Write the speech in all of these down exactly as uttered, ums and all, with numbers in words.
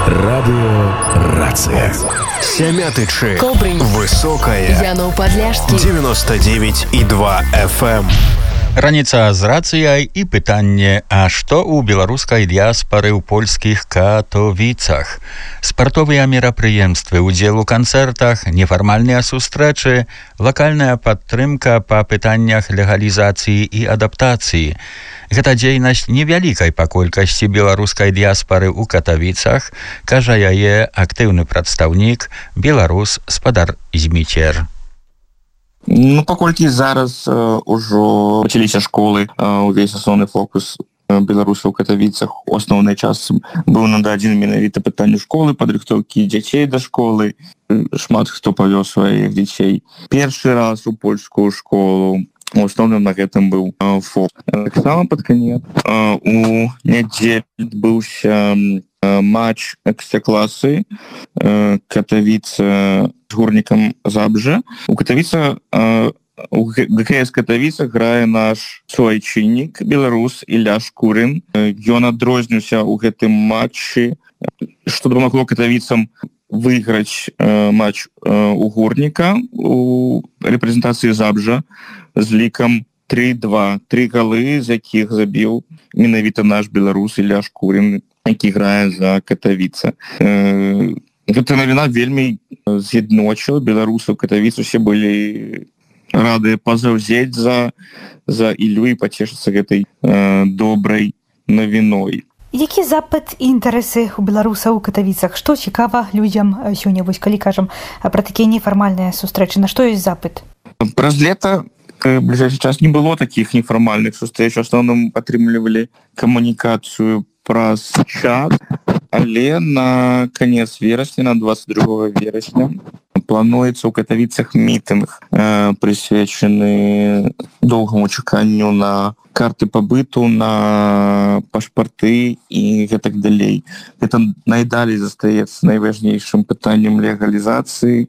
Радио «Рация». Семятычы. Кобрынь. Высокая. Янов-Подляшскі. девяносто девять и два эф эм. Раніца з рацыяй і пытанне, а што ў беларускай дыяспары ў польскіх Катовіцах? Спартовыя мерапрыемствы, удзел у канцэртах, нефармальныя сустрэчы, лакальная падтрымка па пытаннях легалізацыі і адаптацыі. Гэта дзейнасць невялікай па колькасці беларускай дыяспары ў Катавіцах, кажа яе актыўны прадстаўнік, беларус Спадар Зміцер. Ну, паколькі зараз э, ужо пачаліся школы, э, увесь асноўны фокус э, беларусаў у Катавіцах у асноўнай частцы быў нададзены менавіта пытанню школы, падрыхтоўкі дзяцей да школы. Шмат хто павёз сваіх дзяцей першы раз у польскую школу. У асноўным на гэтым быў э, фокус. Таксама пад канец э, у нядзелю адбыўся э, матч экстракласы э, Катавіца з гурнікам Забжа. У Катавіца э, у ГКС Катавіца грае наш суайчыннік беларус Ілля Шкурын. Ён адрознівся ў гэтым матчы, што дапамагло катавіцам выйграць э, матч э, у гурніка у рэпрэзентацыі Забжа з лікам три-два. Тры галы, з якіх забіў менавіта наш беларус Ілля Шкурын, які грае за Катавіца. Э, Гэта навіна вельмі з'ядночыла беларусаў Катавіц. Усе былі рады пазаўзець за, за Ілю і пацешыцца гэтай э, добрай навіной. Які запыт і інтарэсы ў беларусаў у Катавіцах? Што цікава людзям сёння, вось калі кажам пра такія нефармальныя сустрэчы? На што ёсць запыт? Праз лета бліжэйшы час не было такіх нефармальных сустрэч. У асноўным атрымлівалі камунікацыю праз чат, але на канец верасня, на двадцать другого верасня плануецца ў Катавіцах мітынг, э, прысвечаны доўгаму чаканню на карты пабыту, на пашпарты і гэтак далей. Гэта найдалей застаецца найважнейшым пытаннем легалізацыі,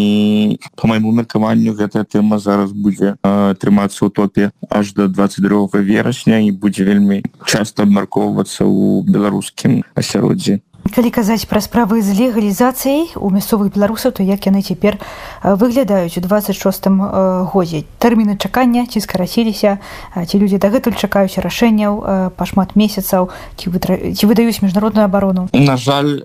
і по майму меркаванню гэтая тэма зараз будзе э, трымацца ў топе аж до двадцать другого верасня і будзе вельмі часта абмяркоўвацца ў беларускім асяроддзі. Калі казаць пра справы з легалізацыяй у мясцовых беларусаў, то як яны цяпер выглядаюць у двадцать шостым годзе? Тэрміны чакання ці скараціліся, ці людзі дагэтуль чакаюць рашэнняў па шмат месяцаў, ці, вытра... ці выдаюць міжнародную абарону? На жаль,